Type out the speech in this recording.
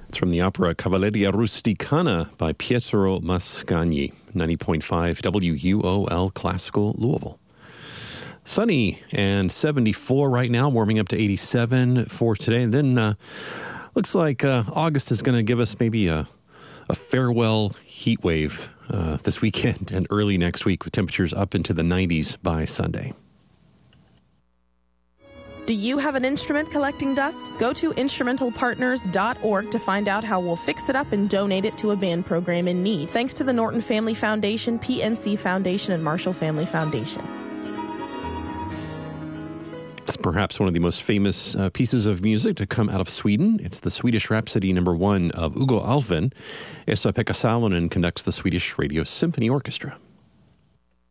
It's from the opera Cavalleria Rusticana by Pietro Mascagni, 90.5 WUOL Classical Louisville. Sunny and 74 right now, warming up to 87 for today. And then looks like August is going to give us maybe a farewell heat wave this weekend and early next week with temperatures up into the 90s by Sunday. Do you have an instrument collecting dust? Go to instrumentalpartners.org to find out how we'll fix it up and donate it to a band program in need. Thanks to the Norton Family Foundation, PNC Foundation, and Marshall Family Foundation. It's perhaps one of the most famous pieces of music to come out of Sweden. It's the Swedish Rhapsody No. 1 of Hugo Alfvén. Esa-Pekka Salonen conducts the Swedish Radio Symphony Orchestra.